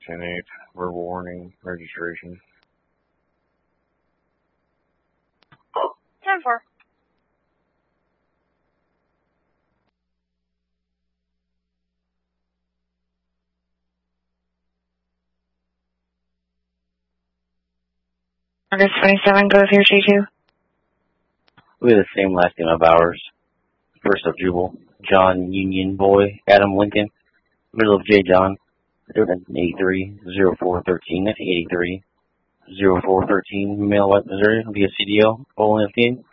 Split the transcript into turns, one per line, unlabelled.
10-8, verbal warning, registration.
10-4. August 27, go with your G2.
We have the same last name of ours. First of Jubal, John Union Boy, Adam Lincoln. Middle of J. John, 83-04-13, that's 83-04-13, Male White, Missouri, via CDO, Bowling 15.